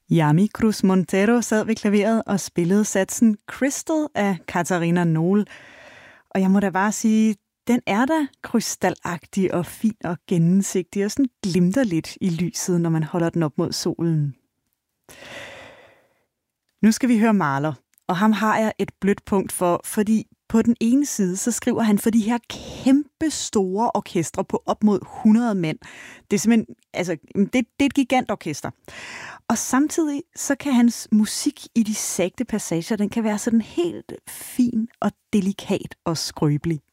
Yami Cruz Montero sad ved klaveret og spillede satsen Crystal af Katarina Nohl. Og jeg må da bare sige, den er da krystalagtig og fin og gennemsigtig og sådan glimter lidt i lyset, når man holder den op mod solen. Nu skal vi høre Mahler, og ham har jeg et blødt punkt for, fordi på den ene side, så skriver han for de her kæmpe store orkestre på op mod 100 mænd. Det er simpelthen, altså, det er et gigantorkester. Og samtidig, så kan hans musik i de sagte passager, den kan være sådan helt fin og delikat og skrøbelig.